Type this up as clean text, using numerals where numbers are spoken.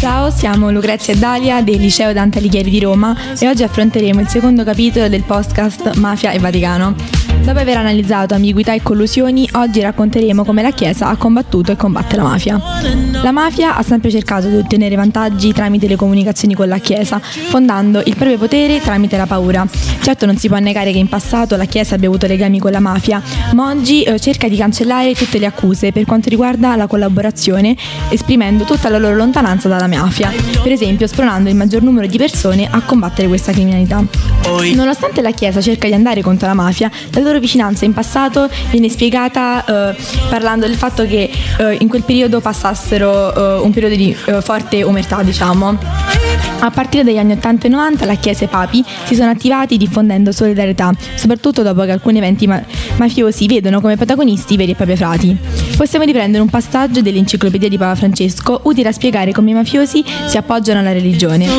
Ciao, siamo Lucrezia e Dalia del Liceo Dante Alighieri di Roma e oggi affronteremo il secondo capitolo del podcast Mafia e Vaticano. Dopo aver analizzato ambiguità e collusioni, oggi racconteremo come la Chiesa ha combattuto e combatte la mafia. La mafia ha sempre cercato di ottenere vantaggi tramite le comunicazioni con la Chiesa, fondando il proprio potere tramite la paura. Certo, non si può negare che in passato la Chiesa abbia avuto legami con la mafia, ma oggi cerca di cancellare tutte le accuse per quanto riguarda la collaborazione, esprimendo tutta la loro lontananza dalla mafia, per esempio spronando il maggior numero di persone a combattere questa criminalità. Nonostante la Chiesa cerca di andare contro la mafia, la loro vicinanza in passato viene spiegata parlando del fatto che in quel periodo passassero un periodo di forte omertà, diciamo. A partire dagli anni 80 e 90 la Chiesa e i papi si sono attivati diffondendo solidarietà, soprattutto dopo che alcuni eventi mafiosi vedono come protagonisti i veri e propri frati. Possiamo riprendere un passaggio dell'enciclopedia di Papa Francesco utile a spiegare come i mafiosi si appoggiano alla religione.